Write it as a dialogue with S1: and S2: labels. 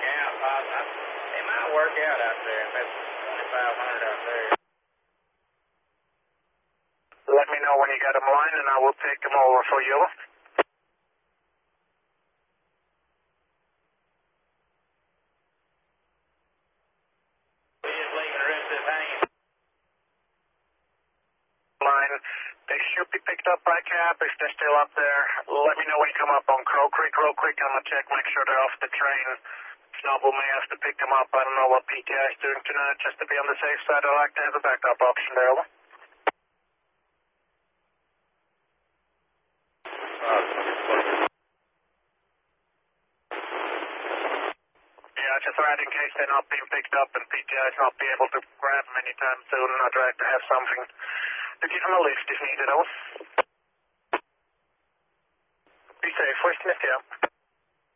S1: out. It might work out there. Maybe 2,500 out there.
S2: Let me know when you got them lined, and I will take them over for you.
S1: We're just leaving the rest of this hanging.
S2: Line. They should be picked up by cab if they're still up there. Let me know when you come up on Crow Creek real quick. I'm going to check, make sure they're off the train. Snowball may have to pick them up. I don't know what PTI is doing tonight. Just to be on the safe side, I like to have a backup option there. Over. Yeah, just right in case they're not being picked up and PTI is not be able to grab them anytime soon. I'd like to have something to give them a lift if needed. Over. Be safe. West Smith, yeah.